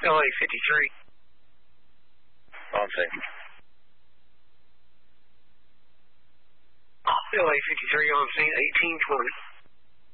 LA 53. On scene. LA 53 on scene, 1820.